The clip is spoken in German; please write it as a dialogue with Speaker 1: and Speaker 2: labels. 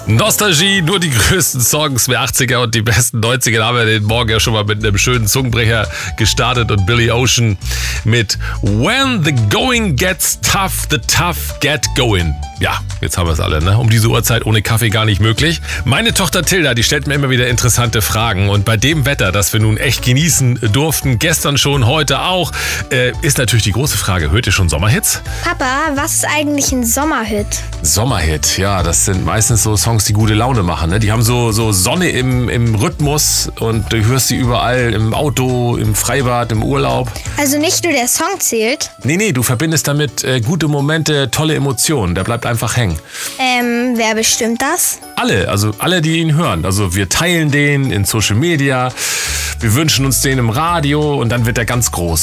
Speaker 1: Nostalgie, nur die größten Songs der 80er und die besten 90er. Da haben wir den Morgen ja schon mal mit einem schönen Zungenbrecher gestartet und Billy Ocean mit When the Going Gets Tough, the Tough Get Going. Ja, jetzt haben wir es alle, ne? Um diese Uhrzeit ohne Kaffee gar nicht möglich. Meine Tochter Tilda, die stellt mir immer wieder interessante Fragen. Und bei dem Wetter, das wir nun echt genießen durften, gestern schon, heute auch, ist natürlich die große Frage, hört ihr schon Sommerhits?
Speaker 2: Papa, was ist eigentlich ein Sommerhit?
Speaker 1: Sommerhit, ja, das sind meistens so Songs, die gute Laune machen. Ne? Die haben so Sonne im Rhythmus und du hörst sie überall, im Auto, im Freibad, im Urlaub.
Speaker 2: Also nicht nur der Song zählt?
Speaker 1: Nee, du verbindest damit gute Momente, tolle Emotionen. Der bleibt einfach hängen.
Speaker 2: Wer bestimmt das?
Speaker 1: Alle, die ihn hören. Also wir teilen den in Social Media, wir wünschen uns den im Radio und dann wird er ganz groß.